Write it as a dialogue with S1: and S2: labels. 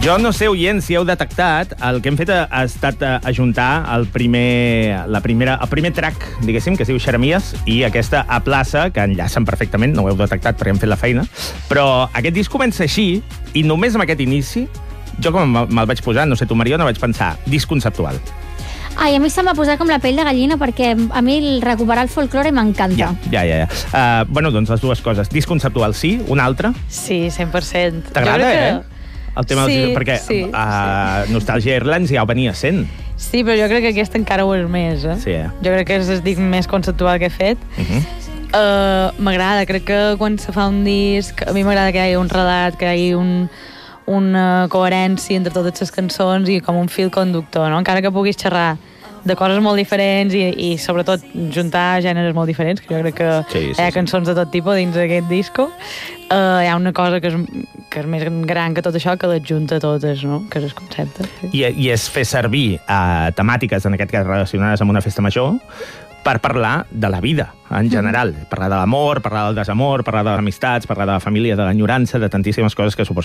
S1: Jo no sé, oients, si heu detectat, el que hem fet ha estat ajuntar el primer track, diguéssim, que es diu Xeremies, i aquesta A Plaça, que enllacen perfectament, no ho heu detectat perquè hem fet la feina, però aquest disc comença així, i només amb aquest inici, jo com me'l vaig posar, no sé tu, Mariona, vaig pensar, disc conceptual.
S2: Ai, a mi se'm va posar com la pell de gallina perquè a mi recuperar el folklore m'encanta.
S1: Ja. Bueno, doncs les dues coses. Disc conceptual sí, un altre?
S3: Sí, 100%.
S1: T'agrada, el tema
S3: sí,
S1: perquè
S3: sí.
S1: Nostàlgia Airlines ja ho venia sent.
S3: Sí, però jo crec que aquest encara ho és més,
S1: Sí,
S3: Jo crec que és el disc més conceptual que he fet. M'agrada, crec que quan se fa un disc, a mi m'agrada que hi hagi un relat, que hi hagi una coherència entre totes les cançons i com un fil conductor, no? Encara que puguis xerrar de coses molt diferents i sobretot juntar gèneres molt diferents, que jo crec que hi ha cançons de tot tipus dins d'aquest disco, hi ha una cosa que és més gran que tot això, que les junta totes, no? Que és el concepte. Sí.
S1: I és fer servir temàtiques, en aquest cas relacionades amb una festa major, per parlar de la vida, en general. Parlar de l'amor, parlar del desamor, parlar de les amistats, parlar de la família, de l'enyorança, de tantíssimes coses que suposo